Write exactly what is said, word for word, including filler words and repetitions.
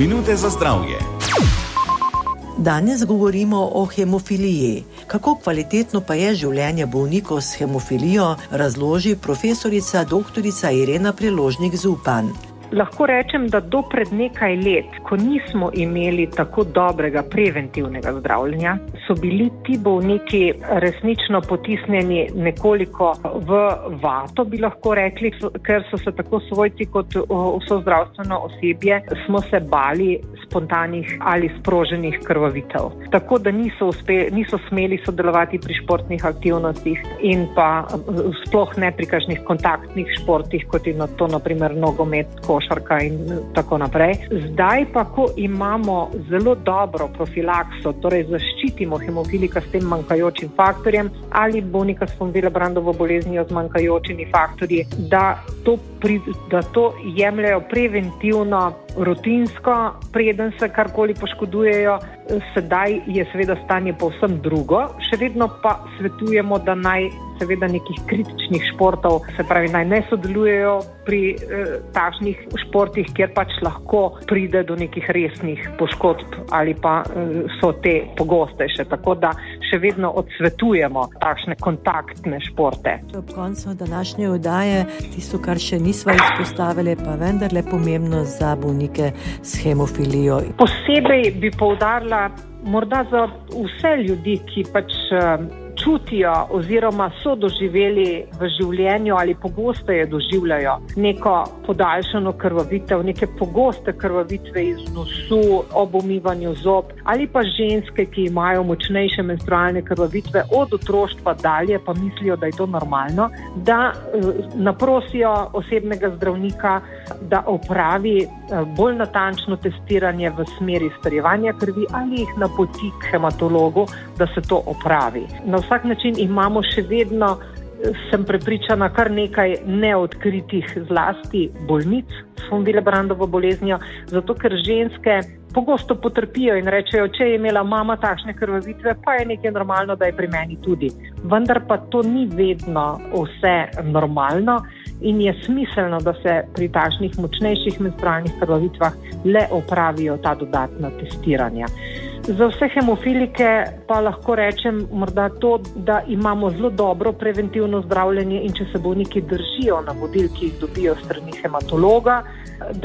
Minute za zdravje. Danes govorimo o hemofiliji. Kako kvalitetno pa je življenje bolnikov s hemofilijo, razloži profesorica doktorica Irena Preložnik-Zupan. Lahko rečem, da do pred nekaj let, ko nismo imeli tako dobrega preventivnega zdravljenja, so bili ti bolniki resnično potisnjeni nekoliko v vato, bi lahko rekli, ker so se tako svojci kot vso zdravstveno osebje smo se bali spontanih ali sproženih krvavitev. Tako da niso, uspe, niso smeli sodelovati pri športnih aktivnostih in pa sploh ne pri kakšnih kontaktnih športih, kot je to na primer nogomet, košarka in tako naprej. Zdaj pa, ko imamo zelo dobro profilakso, torej zaščitimo hemofilika s tem manjkajočim faktorjem ali bolnika s von Willebrandovo boleznijo z manjkajočimi faktorji, da to, pri, da to jemljajo preventivno, rutinsko, preden se karkoli poškodujejo. Sedaj je seveda stanje povsem drugo, še vedno pa svetujemo, da naj seveda nekih kritičnih športov, se pravi, naj ne sodelujejo pri eh, takšnih športih, kjer pač lahko pride do nekih resnih poškodb ali pa eh, so te pogostejše, tako da še vedno odsvetujemo takšne kontaktne športe. Ob koncu današnje oddaje, tisto, kar še nisva izpostavili, pa vendarle pomembno za bolnike s hemofilijo. Posebej bi poudarila morda za vse ljudi, ki pač eh, čutijo oziroma so doživeli v življenju ali pogosteje doživljajo neko podaljšano krvavitev, neke pogoste krvavitve iz nosu ob umivanju zob ali pa ženske, ki imajo močnejše menstrualne krvavitve od otroštva dalje, pa mislijo, da je to normalno, da naprosijo osebnega zdravnika, da opravi bolj natančno testiranje v smeri strjevanja krvi ali jih napoti k hematologu, da se to opravi. Na vsak način imamo še vedno, sem prepričana, kar nekaj neodkritih zlasti bolnic s von Willebrandovo boleznijo, zato ker ženske pogosto potrpijo in rečejo, če je imela mama takšne krvavitve, pa je nekaj normalno, da je pri meni tudi. Vendar pa to ni vedno vse normalno in je smiselno, da se pri takšnih močnejših menstrualnih krvavitvah le opravijo ta dodatna testiranja. Za vse hemofilike pa lahko rečem morda to, da imamo zelo dobro preventivno zdravljenje in če se bolniki držijo navodil, ki jih dobijo strani hematologa,